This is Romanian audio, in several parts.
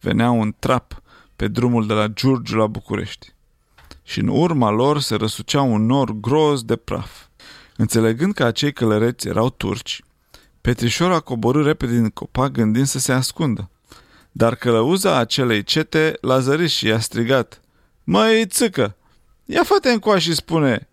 venea un trap pe drumul de la Giurgiu la București. Și în urma lor se răsucea un nor gros de praf. Înțelegând că acei călăreți erau turci, Petrișor a coborât repede din copac gândind să se ascundă. Dar călăuza acelei cete l-a zărit și i-a strigat: "Măi, țâcă, ia fă-te încoa și spune,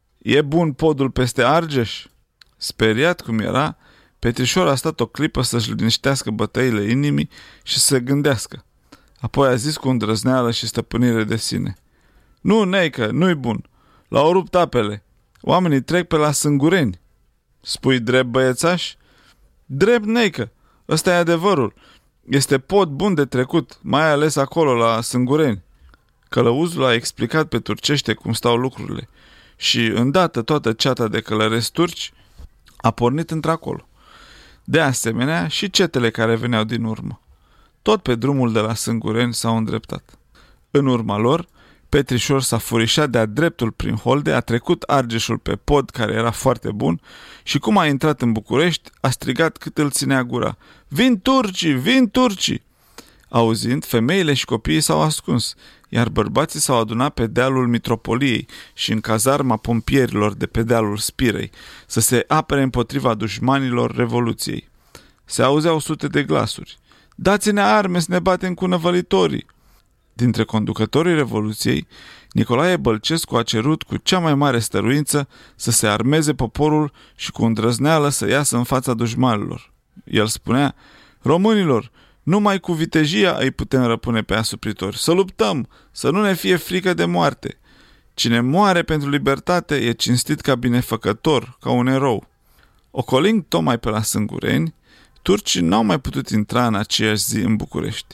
e bun podul peste Argeș?" Speriat cum era, Petrișor a stat o clipă să-și liniștească bătăile inimii și să se gândească. Apoi a zis cu îndrăzneală și stăpânire de sine: "Nu, neică, nu-i bun. L-au rupt apele. Oamenii trec pe la Sângureni." "Spui drept, băiețaș?" "Drept, neică. Ăsta e adevărul. Este pod bun de trecut, mai ales acolo la Sângureni." Călăuzul a explicat pe turcește cum stau lucrurile și, îndată toată ceata de călăreți turci a pornit într-acolo. De asemenea, și cetele care veneau din urmă. Tot pe drumul de la Sângureni s-au îndreptat. În urma lor, Petrișor s-a furișat de-a dreptul prin holde, a trecut Argeșul pe pod, care era foarte bun, și cum a intrat în București, a strigat cât îl ținea gura: "Vin turcii! Vin turcii!" Auzind, femeile și copiii s-au ascuns, iar bărbații s-au adunat pe dealul Mitropoliei și în cazarma pompierilor de pe dealul Spirei, să se apere împotriva dușmanilor Revoluției. Se auzeau sute de glasuri: "Dați-ne arme să ne batem cu năvălitorii!" Dintre conducătorii Revoluției, Nicolae Bălcescu a cerut cu cea mai mare stăruință să se armeze poporul și cu îndrăzneală să iasă în fața dușmanilor. El spunea: "Românilor, numai cu vitejia îi putem răpune pe asupritori. Să luptăm, să nu ne fie frică de moarte. Cine moare pentru libertate e cinstit ca binefăcător, ca un erou." Ocolind tocmai pe la Sângureni, turcii n-au mai putut intra în aceeași zi în București.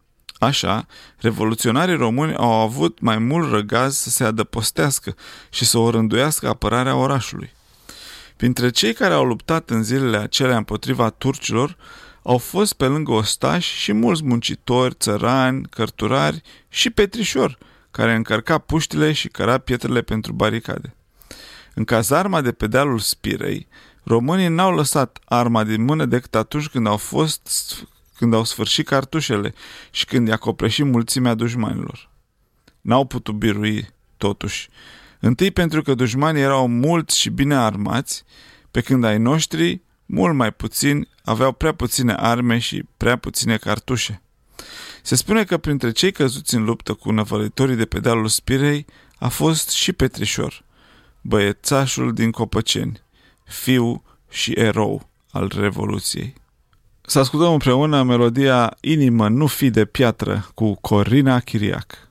Așa, revoluționarii români au avut mai mult răgaz să se adăpostească și să o rânduiască apărarea orașului. Printre cei care au luptat în zilele acelea împotriva turcilor au fost pe lângă ostași și mulți muncitori, țărani, cărturari și Petrișor, care încărca puștile și căra pietrele pentru baricade. În cazarma de pe dealul Spirei, românii n-au lăsat arma din mână decât atunci când au sfârșit cartușele și când i-a copleșit mulțimea dușmanilor. N-au putut birui, totuși. Întâi pentru că dușmanii erau mulți și bine armați, pe când ai noștri, mult mai puțini, aveau prea puține arme și prea puține cartușe. Se spune că printre cei căzuți în luptă cu năvălitorii de pe dealul Spirei a fost și Petrișor, băiețașul din Copăceni, fiu și erou al Revoluției. Să ascultăm împreună melodia "Inimă, nu fi de piatră" cu Corina Chiriac.